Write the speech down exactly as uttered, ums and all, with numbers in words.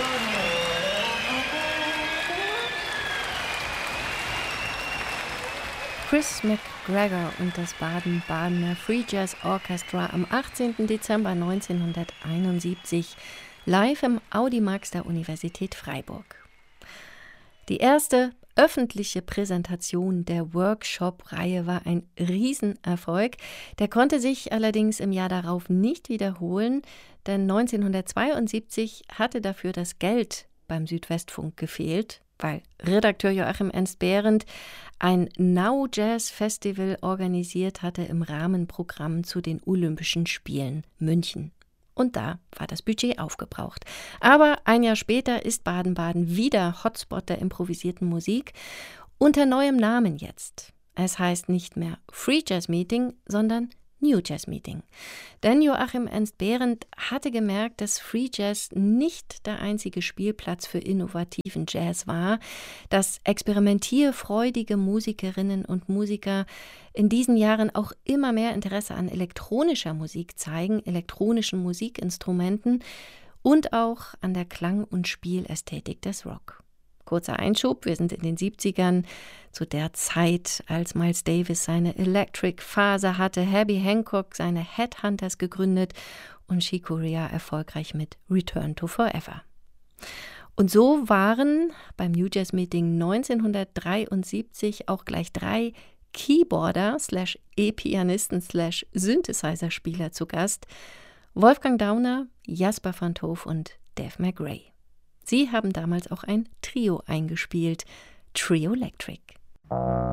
Chris McGregor und das Baden-Badener Free Jazz Orchestra am achtzehnten Dezember neunzehnhunderteinundsiebzig live im Audimax der Universität Freiburg. Die erste öffentliche Präsentation der Workshop-Reihe war ein Riesenerfolg. Der konnte sich allerdings im Jahr darauf nicht wiederholen, denn neunzehnhundertzweiundsiebzig hatte dafür das Geld beim Südwestfunk gefehlt, weil Redakteur Joachim Ernst-Behrendt ein Now Jazz Festival organisiert hatte im Rahmenprogramm zu den Olympischen Spielen München. Und da war das Budget aufgebraucht. Aber ein Jahr später ist Baden-Baden wieder Hotspot der improvisierten Musik, unter neuem Namen jetzt. Es heißt nicht mehr Free Jazz Meeting, sondern New Jazz Meeting. Denn Joachim Ernst-Behrendt hatte gemerkt, dass Free Jazz nicht der einzige Spielplatz für innovativen Jazz war, dass experimentierfreudige Musikerinnen und Musiker in diesen Jahren auch immer mehr Interesse an elektronischer Musik zeigen, elektronischen Musikinstrumenten und auch an der Klang- und Spielästhetik des Rock. Kurzer Einschub, wir sind in den siebzigern, zu der Zeit, als Miles Davis seine Electric-Phase hatte, Herbie Hancock seine Headhunters gegründet und Chick Corea erfolgreich mit Return to Forever. Und so waren beim New Jazz Meeting neunzehnhundertdreiundsiebzig auch gleich drei Keyboarder slash E-Pianisten slash Synthesizer-Spieler zu Gast: Wolfgang Dauner, Jasper van 't Hoof und Dave McRae. Sie haben damals auch ein Trio eingespielt, Trio Electric.